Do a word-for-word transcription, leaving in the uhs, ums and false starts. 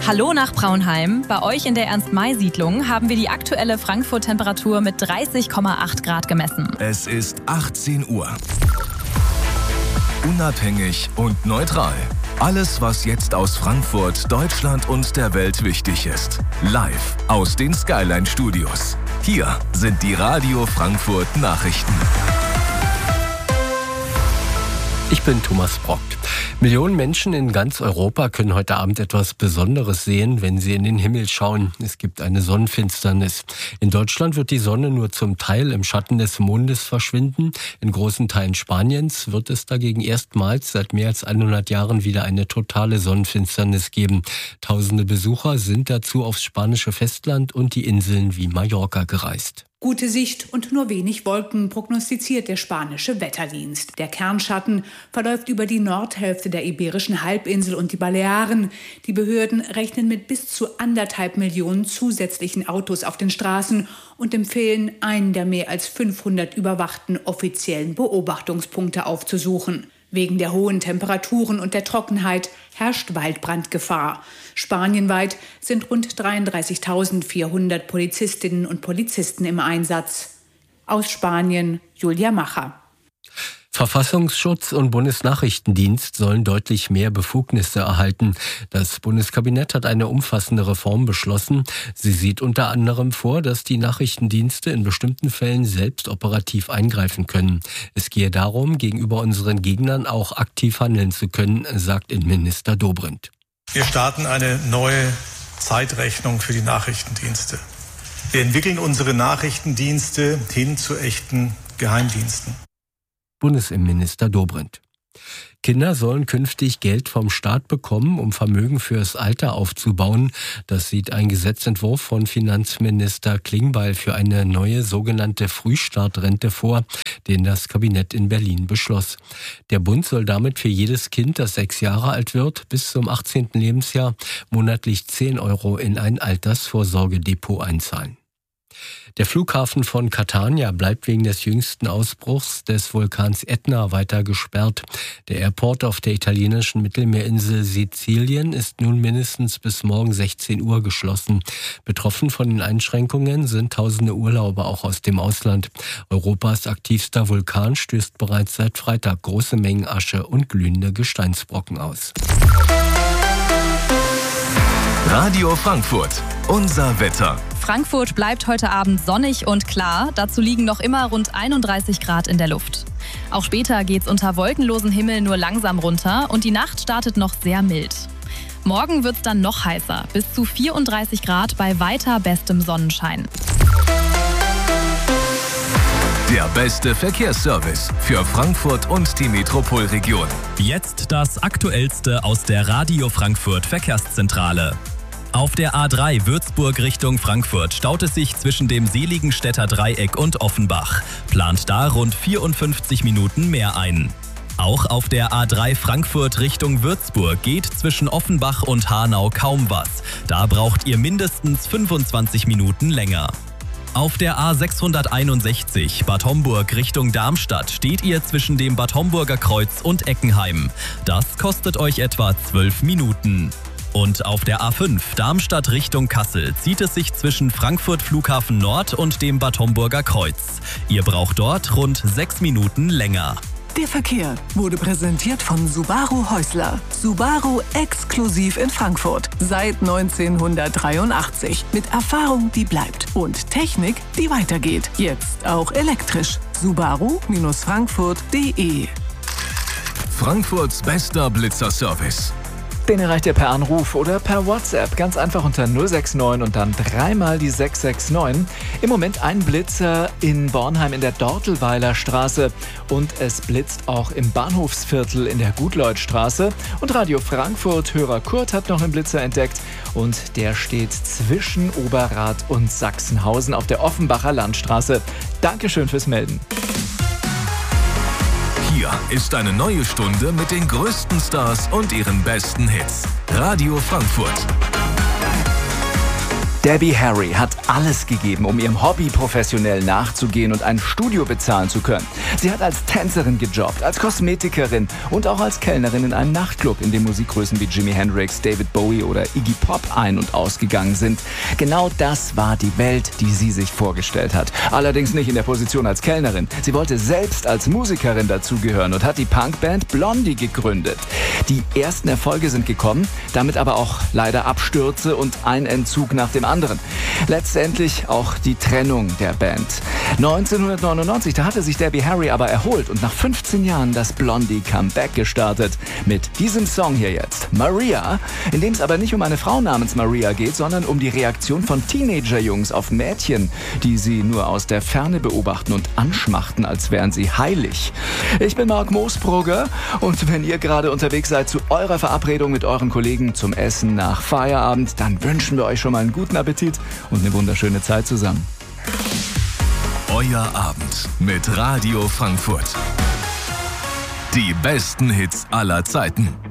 Hallo nach Braunheim. Bei euch in der Ernst-May-Siedlung haben wir die aktuelle Frankfurt-Temperatur mit dreißig Komma acht Grad gemessen. Es ist achtzehn Uhr. Unabhängig und neutral. Alles, was jetzt aus Frankfurt, Deutschland und der Welt wichtig ist. Live aus den Skyline-Studios. Hier sind die Radio Frankfurt Nachrichten. Ich bin Thomas Brockt. Millionen Menschen in ganz Europa können heute Abend etwas Besonderes sehen, wenn sie in den Himmel schauen. Es gibt eine Sonnenfinsternis. In Deutschland wird die Sonne nur zum Teil im Schatten des Mondes verschwinden. In großen Teilen Spaniens wird es dagegen erstmals seit mehr als hundert Jahren wieder eine totale Sonnenfinsternis geben. Tausende Besucher sind dazu aufs spanische Festland und die Inseln wie Mallorca gereist. Gute Sicht und nur wenig Wolken prognostiziert der spanische Wetterdienst. Der Kernschatten verläuft über die Nordhälfte der Iberischen Halbinsel und die Balearen. Die Behörden rechnen mit bis zu anderthalb Millionen zusätzlichen Autos auf den Straßen und empfehlen, einen der mehr als fünfhundert überwachten offiziellen Beobachtungspunkte aufzusuchen. Wegen der hohen Temperaturen und der Trockenheit herrscht Waldbrandgefahr. Spanienweit sind rund dreiunddreißigtausendvierhundert Polizistinnen und Polizisten im Einsatz. Aus Spanien Julia Macher. Verfassungsschutz und Bundesnachrichtendienst sollen deutlich mehr Befugnisse erhalten. Das Bundeskabinett hat eine umfassende Reform beschlossen. Sie sieht unter anderem vor, dass die Nachrichtendienste in bestimmten Fällen selbst operativ eingreifen können. Es gehe darum, gegenüber unseren Gegnern auch aktiv handeln zu können, sagt Innenminister Dobrindt. Wir starten eine neue Zeitrechnung für die Nachrichtendienste. Wir entwickeln unsere Nachrichtendienste hin zu echten Geheimdiensten. Bundesinnenminister Dobrindt. Kinder sollen künftig Geld vom Staat bekommen, um Vermögen fürs Alter aufzubauen. Das sieht ein Gesetzentwurf von Finanzminister Klingbeil für eine neue sogenannte Frühstartrente vor, den das Kabinett in Berlin beschloss. Der Bund soll damit für jedes Kind, das sechs Jahre alt wird, bis zum achtzehnten Lebensjahr monatlich zehn Euro in ein Altersvorsorgedepot einzahlen. Der Flughafen von Catania bleibt wegen des jüngsten Ausbruchs des Vulkans Etna weiter gesperrt. Der Airport auf der italienischen Mittelmeerinsel Sizilien ist nun mindestens bis morgen sechzehn Uhr geschlossen. Betroffen von den Einschränkungen sind tausende Urlauber auch aus dem Ausland. Europas aktivster Vulkan stößt bereits seit Freitag große Mengen Asche und glühende Gesteinsbrocken aus. Radio Frankfurt, unser Wetter. Frankfurt bleibt heute Abend sonnig und klar. Dazu liegen noch immer rund einunddreißig Grad in der Luft. Auch später geht's unter wolkenlosem Himmel nur langsam runter und die Nacht startet noch sehr mild. Morgen wird's dann noch heißer, bis zu vierunddreißig Grad bei weiter bestem Sonnenschein. Der beste Verkehrsservice für Frankfurt und die Metropolregion. Jetzt das Aktuellste aus der Radio Frankfurt Verkehrszentrale. Auf der A drei Würzburg Richtung Frankfurt staut es sich zwischen dem Seligenstädter Dreieck und Offenbach. Plant da rund vierundfünfzig Minuten mehr ein. Auch auf der A drei Frankfurt Richtung Würzburg geht zwischen Offenbach und Hanau kaum was. Da braucht ihr mindestens fünfundzwanzig Minuten länger. Auf der A sechshunderteinundsechzig Bad Homburg Richtung Darmstadt steht ihr zwischen dem Bad Homburger Kreuz und Eckenheim. Das kostet euch etwa zwölf Minuten. Und auf der A fünf Darmstadt Richtung Kassel zieht es sich zwischen Frankfurt Flughafen Nord und dem Bad Homburger Kreuz. Ihr braucht dort rund sechs Minuten länger. Der Verkehr wurde präsentiert von Subaru Häusler. Subaru exklusiv in Frankfurt. Seit neunzehnhundertdreiundachtzig. Mit Erfahrung, die bleibt. Und Technik, die weitergeht. Jetzt auch elektrisch. Subaru Frankfurt punkt de. Frankfurts bester Blitzerservice. Den erreicht ihr per Anruf oder per WhatsApp. Ganz einfach unter null sechs neun und dann dreimal die sechs sechs neun. Im Moment ein Blitzer in Bornheim in der Dortelweiler Straße. Und es blitzt auch im Bahnhofsviertel in der Gutleutstraße. Und Radio Frankfurt Hörer Kurt hat noch einen Blitzer entdeckt. Und der steht zwischen Oberrad und Sachsenhausen auf der Offenbacher Landstraße. Dankeschön fürs Melden. Hier ist eine neue Stunde mit den größten Stars und ihren besten Hits. Radio Frankfurt. Debbie Harry hat alles gegeben, um ihrem Hobby professionell nachzugehen und ein Studio bezahlen zu können. Sie hat als Tänzerin gejobbt, als Kosmetikerin und auch als Kellnerin in einem Nachtclub, in dem Musikgrößen wie Jimi Hendrix, David Bowie oder Iggy Pop ein- und ausgegangen sind. Genau das war die Welt, die sie sich vorgestellt hat. Allerdings nicht in der Position als Kellnerin. Sie wollte selbst als Musikerin dazugehören und hat die Punkband Blondie gegründet. Die ersten Erfolge sind gekommen, damit aber auch leider Abstürze und ein Entzug nach dem anderen. Letztendlich auch die Trennung der Band. neunzehnhundertneunundneunzig, da hatte sich Debbie Harry aber erholt und nach fünfzehn Jahren das Blondie Comeback gestartet. Mit diesem Song hier jetzt, Maria, in dem es aber nicht um eine Frau namens Maria geht, sondern um die Reaktion von Teenager-Jungs auf Mädchen, die sie nur aus der Ferne beobachten und anschmachten, als wären sie heilig. Ich bin Marc Moosbrugger und wenn ihr gerade unterwegs seid zu eurer Verabredung mit euren Kollegen zum Essen nach Feierabend, dann wünschen wir euch schon mal einen guten Appetit und eine wunderschöne Zeit zusammen. Euer Abend mit Radio Frankfurt. Die besten Hits aller Zeiten.